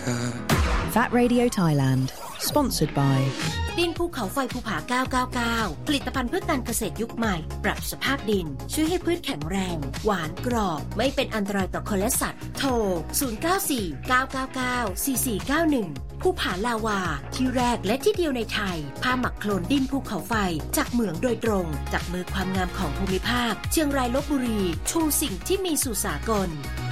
That Radio Thailand Sponsored by ดินภูเขาไฟภูผา999ผลิตภัณฑ์เพื่อการเกษตรยุคใหม่ปรับสภาพดินช่วยให้พืชแข็งแรงหวานกรอบไม่เป็นอันตรายต่อคนและสัตว์โทร0949994491ภูผาลาวาที่แรกและที่เดียวในไทยผ้าหมักโคลนดินภูเขาไฟจากเหมืองโดยตรงจากมือความงามของภูมิภาคเชียงรายลพบุรีชูสิ่งที่มีสู่สากล